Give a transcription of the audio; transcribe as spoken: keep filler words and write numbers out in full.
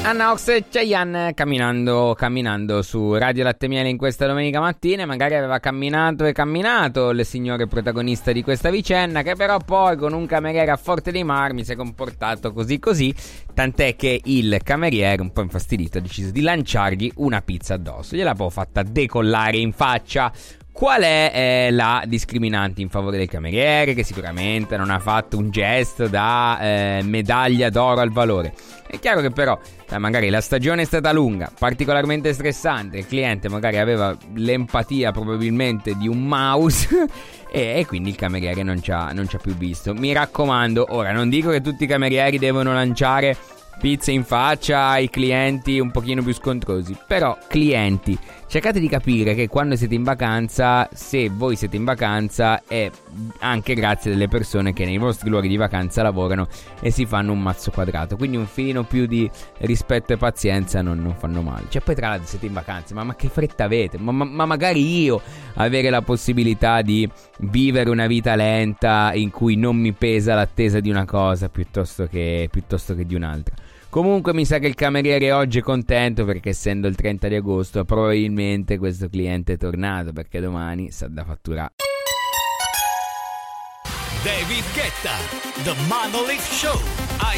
Anna Ox e Chayanne camminando, camminando su Radio Latte Miele in questa domenica mattina. Magari aveva camminato e camminato il signore protagonista di questa vicenda, che però poi con un cameriere a Forte dei Marmi si è comportato così così, tant'è che il cameriere, un po' infastidito, ha deciso di lanciargli una pizza addosso. Gliel'ha poi fatta decollare in faccia. Qual è eh, la discriminante in favore del cameriere, che sicuramente non ha fatto un gesto da eh, medaglia d'oro al valore? È chiaro che però eh, magari la stagione è stata lunga, particolarmente stressante, il cliente magari aveva l'empatia probabilmente di un mouse e, e quindi il cameriere non ci ha, non ci ha più visto. Mi raccomando, ora non dico che tutti i camerieri devono lanciare pizze in faccia ai clienti un pochino più scontrosi, però clienti, cercate di capire che quando siete in vacanza, se voi siete in vacanza, è anche grazie delle persone che nei vostri luoghi di vacanza lavorano e si fanno un mazzo quadrato, quindi un filino più di rispetto e pazienza non, non fanno male. Cioè poi tra l'altro siete in vacanza, ma, ma che fretta avete? Ma, ma, ma magari io avere la possibilità di vivere una vita lenta in cui non mi pesa l'attesa di una cosa piuttosto che, piuttosto che di un'altra. Comunque mi sa che il cameriere oggi è contento, perché essendo il trenta di agosto probabilmente questo cliente è tornato, perché domani sa da fatturare. David Guetta, The Monolith Show, a